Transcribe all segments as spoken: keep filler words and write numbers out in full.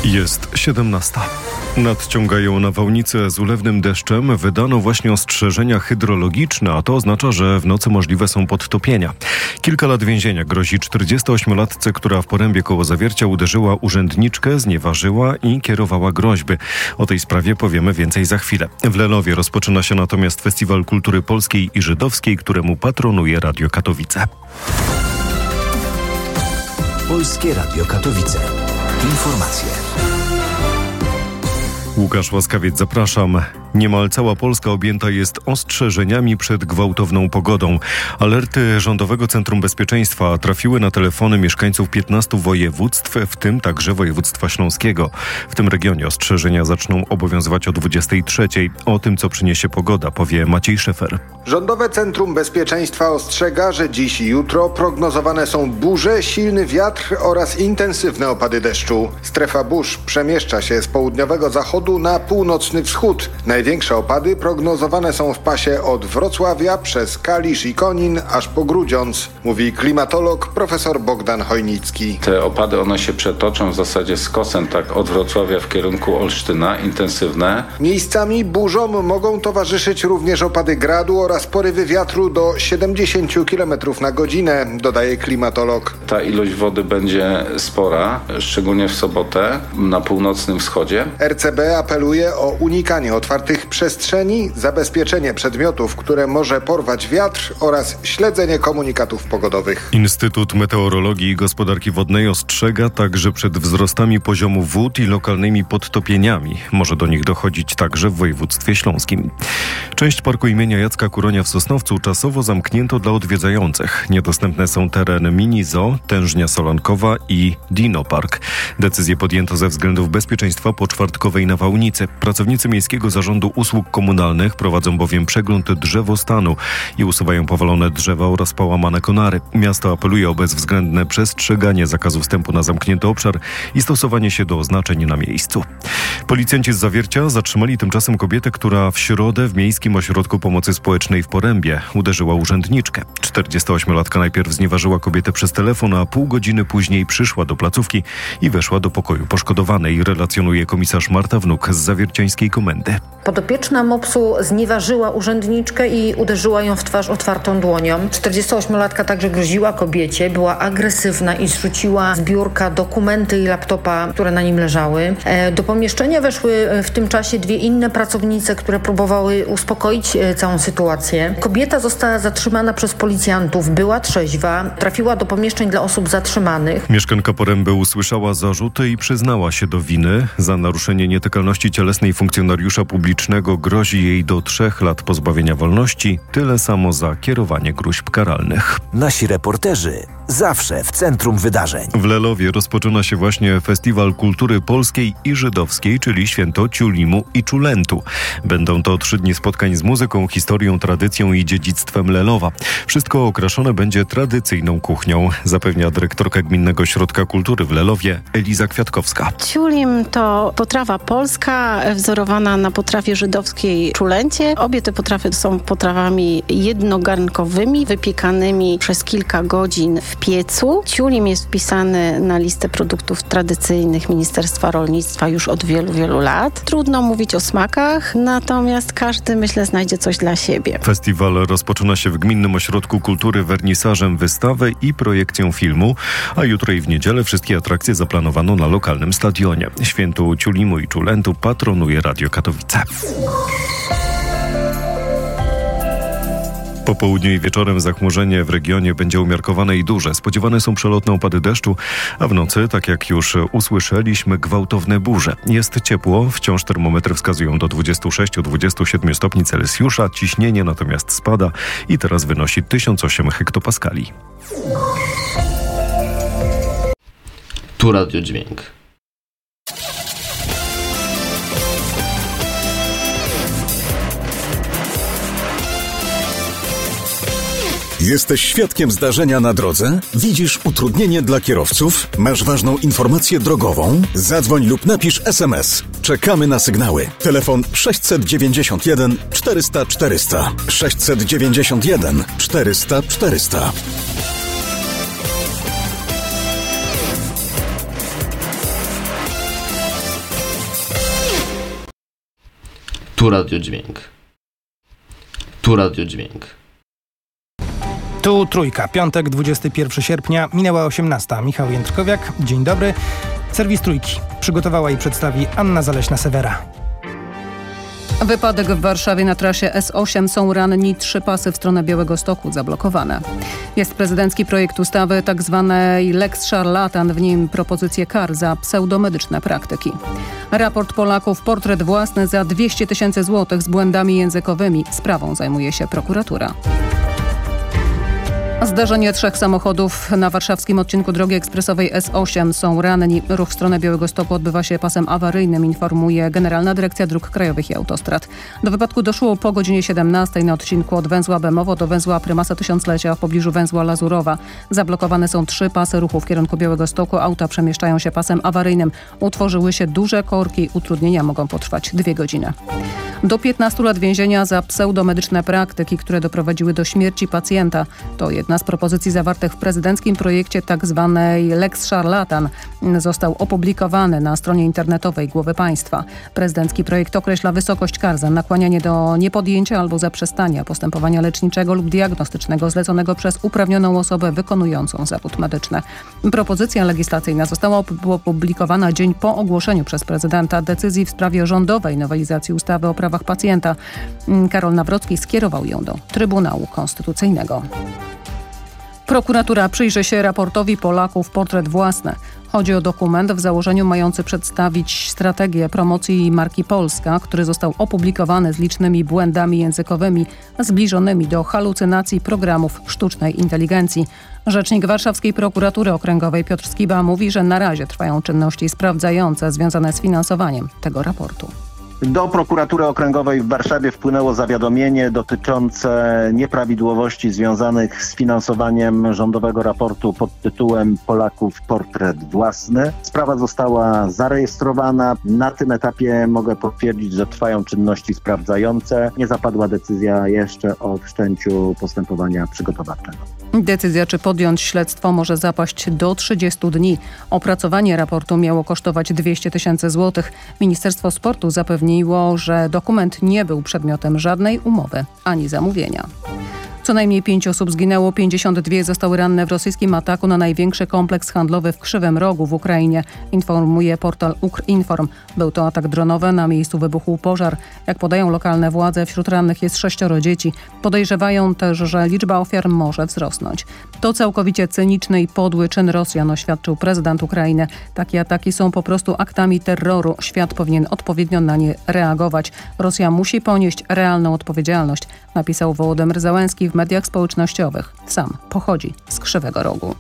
Jest siedemnasta. Nadciągają nawałnice z ulewnym deszczem. Wydano właśnie ostrzeżenia hydrologiczne, a to oznacza, że w nocy możliwe są podtopienia. Kilka lat więzienia grozi czterdziestoośmiolatce, która w Porębie koło Zawiercia uderzyła urzędniczkę, znieważyła i kierowała groźby. O tej sprawie powiemy więcej za chwilę. W Lelowie rozpoczyna się natomiast Festiwal Kultury Polskiej i Żydowskiej, któremu patronuje Radio Katowice. Polskie Radio Katowice. Informacje. Łukasz Łaskawiec, zapraszam. Niemal cała Polska objęta jest ostrzeżeniami przed gwałtowną pogodą. Alerty Rządowego Centrum Bezpieczeństwa trafiły na telefony mieszkańców piętnastu województw, w tym także województwa śląskiego. W tym regionie ostrzeżenia zaczną obowiązywać o dwudziestej trzeciej. O tym, co przyniesie pogoda, powie Maciej Szefer. Rządowe Centrum Bezpieczeństwa ostrzega, że dziś i jutro prognozowane są burze, silny wiatr oraz intensywne opady deszczu. Strefa burz przemieszcza się z południowego zachodu na północny wschód. Największe opady prognozowane są w pasie od Wrocławia przez Kalisz i Konin aż po Grudziądz, mówi klimatolog profesor Bogdan Hojnicki. Te opady one się przetoczą w zasadzie z kosem, tak od Wrocławia w kierunku Olsztyna, intensywne. Miejscami burzom mogą towarzyszyć również opady gradu oraz porywy wiatru do siedemdziesiąt kilometrów na godzinę, dodaje klimatolog. Ta ilość wody będzie spora, szczególnie w sobotę na północnym wschodzie. R C B apeluje o unikanie otwartych przestrzeni, zabezpieczenie przedmiotów, które może porwać wiatr oraz śledzenie komunikatów pogodowych. Instytut Meteorologii i Gospodarki Wodnej ostrzega także przed wzrostami poziomu wód i lokalnymi podtopieniami. Może do nich dochodzić także w województwie śląskim. Część parku imienia Jacka Kuronia w Sosnowcu czasowo zamknięto dla odwiedzających. Niedostępne są tereny Mini Zoo, Tężnia Solankowa i Dino Park. Decyzję podjęto ze względów bezpieczeństwa po czwartkowej nawałnicy. Pracownicy Miejskiego Zarządu Usług Komunalnych prowadzą bowiem przegląd drzewostanu i usuwają powalone drzewa oraz połamane konary. Miasto apeluje o bezwzględne przestrzeganie zakazu wstępu na zamknięty obszar i stosowanie się do oznaczeń na miejscu. Policjanci z Zawiercia zatrzymali tymczasem kobietę, która w środę w Miejskim Ośrodku Pomocy Społecznej w Porębie uderzyła urzędniczkę. czterdziestoośmiolatka najpierw znieważyła kobietę przez telefon, a pół godziny później przyszła do placówki i weszła do pokoju poszkodowanej, relacjonuje komisarz Marta Wnuk z zawierciańskiej komendy. Podopieczna mopsu znieważyła urzędniczkę i uderzyła ją w twarz otwartą dłonią. czterdziestoośmiolatka także groziła kobiecie, była agresywna i zrzuciła z biurka dokumenty i laptopa, które na nim leżały. Do pomieszczenia weszły w tym czasie dwie inne pracownice, które próbowały uspokoić całą sytuację. Kobieta została zatrzymana przez policjantów, była trzeźwa, trafiła do pomieszczeń dla osób zatrzymanych. Mieszkanka Poręby usłyszała zarzuty i przyznała się do winy. Za naruszenie nietykalności cielesnej funkcjonariusza publicznego grozi jej do trzech lat pozbawienia wolności, tyle samo za kierowanie gróźb karalnych. Nasi reporterzy zawsze w centrum wydarzeń. W Lelowie rozpoczyna się właśnie Festiwal Kultury Polskiej i Żydowskiej, czyli Święto Ciulimu i Czulentu. Będą to trzy dni spotkań z muzyką, historią, tradycją i dziedzictwem Lelowa. Wszystko okraszone będzie tradycyjną kuchnią, zapewnia dyrektorka Gminnego Ośrodka Kultury w Lelowie Eliza Kwiatkowska. Ciulim to potrawa polska, wzorowana na potrawie żydowskiej czulencie. Obie te potrawy są potrawami jednogarnkowymi, wypiekanymi przez kilka godzin w piecu. Ciulim jest wpisany na listę produktów tradycyjnych Ministerstwa Rolnictwa już od wielu, wielu lat. Trudno mówić o smakach, natomiast każdy, myślę, znajdzie coś dla siebie. Festiwal rozpoczyna się w Gminnym Ośrodku Kultury wernisażem wystawy i projekcją filmu, a jutro i w niedzielę wszystkie atrakcje zaplanowano na lokalnym stadionie. Świętu Ciulimu i Czulentu patronuje Radio Katowice. Po południu i wieczorem zachmurzenie w regionie będzie umiarkowane i duże. Spodziewane są przelotne opady deszczu, a w nocy, tak jak już usłyszeliśmy, gwałtowne burze. Jest ciepło, wciąż termometry wskazują do dwudziestu sześciu do dwudziestu siedmiu stopni Celsjusza, ciśnienie natomiast spada i teraz wynosi tysiąc osiem hektopaskali. Tu radiodźwięk. Jesteś świadkiem zdarzenia na drodze? Widzisz utrudnienie dla kierowców? Masz ważną informację drogową? Zadzwoń lub napisz es em es. Czekamy na sygnały. Telefon sześćset dziewięćdziesiąt jeden czterysta czterysta. sześćset dziewięćdziesiąt jeden czterysta czterysta. Tu Radio Dźwięk. Tu Radio Dźwięk. Tu Trójka, piątek, dwudziestego pierwszego sierpnia, minęła osiemnasta. Michał Jędrkowiak, dzień dobry. Serwis Trójki przygotowała i przedstawi Anna Zaleśna-Sewera. Wypadek w Warszawie na trasie S osiem, są ranni, trzy pasy w stronę Białegostoku zablokowane. Jest prezydencki projekt ustawy tak zwanej Lex Szarlatan, w nim propozycje kar za pseudomedyczne praktyki. Raport Polaków, portret własny za dwieście tysięcy złotych z błędami językowymi. Sprawą zajmuje się prokuratura. Zdarzenie trzech samochodów na warszawskim odcinku drogi ekspresowej S osiem, są ranni. Ruch w stronę Białegostoku odbywa się pasem awaryjnym, informuje Generalna Dyrekcja Dróg Krajowych i Autostrad. Do wypadku doszło po godzinie siedemnastej na odcinku od węzła Bemowo do węzła Prymasa Tysiąclecia w pobliżu węzła Lazurowa. Zablokowane są trzy pasy ruchu w kierunku Białegostoku. Auta przemieszczają się pasem awaryjnym. Utworzyły się duże korki. Utrudnienia mogą potrwać dwie godziny. Do piętnastu lat więzienia za pseudomedyczne praktyki, które doprowadziły do śmierci pacjenta. To jedna z propozycji zawartych w prezydenckim projekcie tak zwanej Lex Szarlatan. Został opublikowany na stronie internetowej Głowy Państwa. Prezydencki projekt określa wysokość kar za nakłanianie do niepodjęcia albo zaprzestania postępowania leczniczego lub diagnostycznego zleconego przez uprawnioną osobę wykonującą zawód medyczny. Propozycja legislacyjna została opublikowana dzień po ogłoszeniu przez prezydenta decyzji w sprawie rządowej nowelizacji ustawy o prawach pacjenta. Karol Nawrocki skierował ją do Trybunału Konstytucyjnego. Prokuratura przyjrzy się raportowi Polaków portret własny. Chodzi o dokument w założeniu mający przedstawić strategię promocji marki Polska, który został opublikowany z licznymi błędami językowymi zbliżonymi do halucynacji programów sztucznej inteligencji. Rzecznik Warszawskiej Prokuratury Okręgowej Piotr Skiba mówi, że na razie trwają czynności sprawdzające związane z finansowaniem tego raportu. Do Prokuratury Okręgowej w Warszawie wpłynęło zawiadomienie dotyczące nieprawidłowości związanych z finansowaniem rządowego raportu pod tytułem Polaków portret własny. Sprawa została zarejestrowana. Na tym etapie mogę potwierdzić, że trwają czynności sprawdzające. Nie zapadła decyzja jeszcze o wszczęciu postępowania przygotowawczego. Decyzja, czy podjąć śledztwo, może zapaść do trzydziestu dni. Opracowanie raportu miało kosztować dwieście tysięcy złotych. Ministerstwo Sportu zapewniło, że dokument nie był przedmiotem żadnej umowy ani zamówienia. Co najmniej pięć osób zginęło, pięćdziesiąt dwie zostały ranne w rosyjskim ataku na największy kompleks handlowy w Krzywym Rogu w Ukrainie, informuje portal Ukrinform. Był to atak dronowy, na miejscu wybuchł pożar. Jak podają lokalne władze, wśród rannych jest sześcioro dzieci. Podejrzewają też, że liczba ofiar może wzrosnąć. To całkowicie cyniczny i podły czyn Rosjan, oświadczył prezydent Ukrainy. Takie ataki są po prostu aktami terroru. Świat powinien odpowiednio na nie reagować. Rosja musi ponieść realną odpowiedzialność, napisał Wołodymyr Zełenski w mediach społecznościowych. Sam pochodzi z Krzywego Rogu.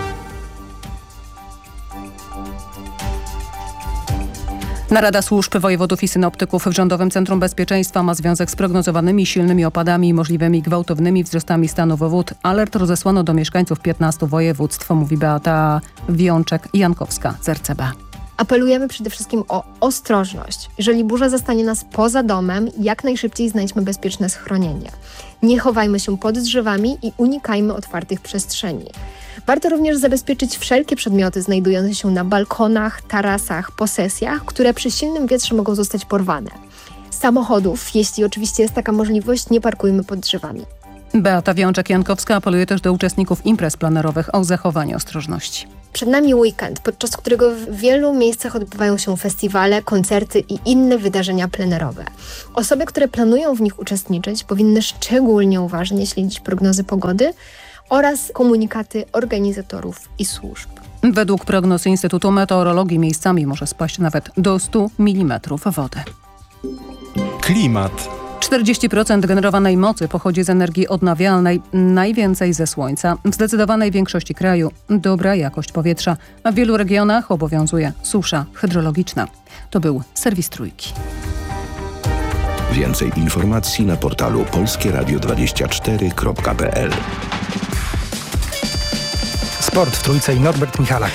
Narada Służb Wojewodów i Synoptyków w Rządowym Centrum Bezpieczeństwa ma związek z prognozowanymi silnymi opadami i możliwymi gwałtownymi wzrostami stanu wód. Alert rozesłano do mieszkańców piętnastu województw, mówi Beata Wiączek-Jankowska z R C B. Apelujemy przede wszystkim o ostrożność. Jeżeli burza zastanie nas poza domem, jak najszybciej znajdźmy bezpieczne schronienie. Nie chowajmy się pod drzewami i unikajmy otwartych przestrzeni. Warto również zabezpieczyć wszelkie przedmioty znajdujące się na balkonach, tarasach, posesjach, które przy silnym wietrze mogą zostać porwane. Samochodów, jeśli oczywiście jest taka możliwość, nie parkujmy pod drzewami. Beata Wiączek-Jankowska apeluje też do uczestników imprez planerowych o zachowanie ostrożności. Przed nami weekend, podczas którego w wielu miejscach odbywają się festiwale, koncerty i inne wydarzenia plenerowe. Osoby, które planują w nich uczestniczyć, powinny szczególnie uważnie śledzić prognozy pogody oraz komunikaty organizatorów i służb. Według prognoz Instytutu Meteorologii miejscami może spaść nawet do stu milimetrów wody. Klimat. czterdzieści procent generowanej mocy pochodzi z energii odnawialnej, najwięcej ze słońca. W zdecydowanej większości kraju dobra jakość powietrza, a w wielu regionach obowiązuje susza hydrologiczna. To był serwis Trójki. Więcej informacji na portalu polskie radio dwadzieścia cztery kropka p l. Sport w Trójce i Norbert Michalak.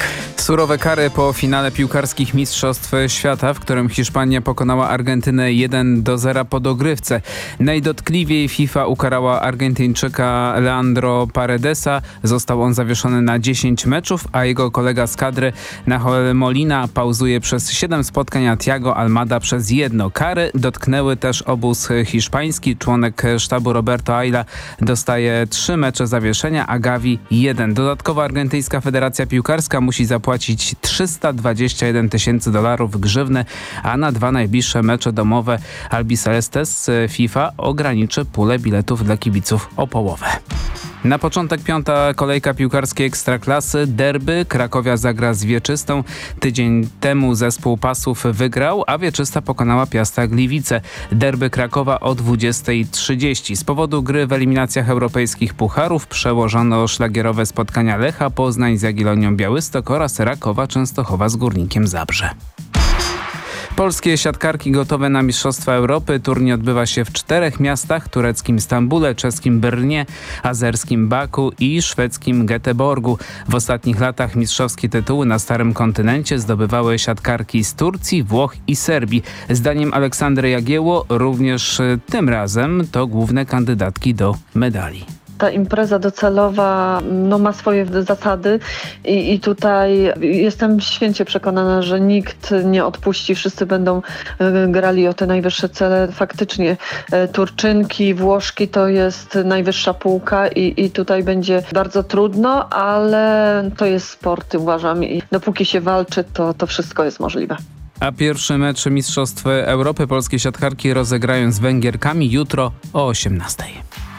Surowe kary po finale piłkarskich Mistrzostw Świata, w którym Hiszpania pokonała Argentynę jeden do zera po dogrywce. Najdotkliwiej FIFA ukarała Argentyńczyka Leandro Paredesa. Został on zawieszony na dziesięć meczów, a jego kolega z kadry Nahuel Molina pauzuje przez siedem spotkań, a Thiago Almada przez jedno. Kary dotknęły też obóz hiszpański. Członek sztabu Roberto Ayla dostaje trzy mecze zawieszenia, a Gavi jeden. Dodatkowo Argentyńska Federacja Piłkarska musi zapłacić trzysta dwadzieścia jeden tysięcy dolarów grzywny, a na dwa najbliższe mecze domowe Albicelestes FIFA ograniczy pulę biletów dla kibiców o połowę. Na początek piąta kolejka piłkarskiej Ekstraklasy. Derby. Krakowia zagra z Wieczystą. Tydzień temu zespół Pasów wygrał, a Wieczysta pokonała Piasta Gliwice. Derby Krakowa o dwudziestej trzydzieści. Z powodu gry w eliminacjach europejskich pucharów przełożono szlagierowe spotkania Lecha Poznań z Jagiellonią Białystok oraz Rakowa Częstochowa z Górnikiem Zabrze. Polskie siatkarki gotowe na Mistrzostwa Europy. Turniej odbywa się w czterech miastach: tureckim Stambule, czeskim Brnie, azerskim Baku i szwedzkim Göteborgu. W ostatnich latach mistrzowskie tytuły na Starym Kontynencie zdobywały siatkarki z Turcji, Włoch i Serbii. Zdaniem Aleksandry Jagiełło również tym razem to główne kandydatki do medali. Ta impreza docelowa no, ma swoje zasady i, i tutaj jestem święcie przekonana, że nikt nie odpuści, wszyscy będą y, grali o te najwyższe cele. Faktycznie y, Turczynki, Włoszki to jest najwyższa półka i, i tutaj będzie bardzo trudno, ale to jest sport, uważam, i dopóki się walczy, to, to wszystko jest możliwe. A pierwszy mecz Mistrzostw Europy polskie siatkarki rozegrają z Węgierkami jutro o osiemnastej.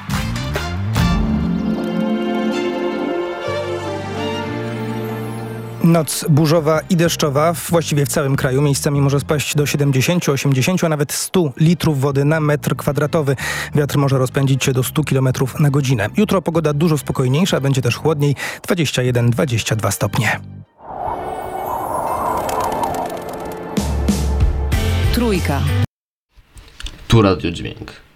Noc burzowa i deszczowa, właściwie w całym kraju. Miejscami może spaść do siedemdziesiąt, osiemdziesiąt, a nawet sto litrów wody na metr kwadratowy. Wiatr może rozpędzić się do stu kilometrów na godzinę. Jutro pogoda dużo spokojniejsza, będzie też chłodniej, dwadzieścia jeden dwadzieścia dwa stopnie. Trójka. Tu Radio Dźwięk.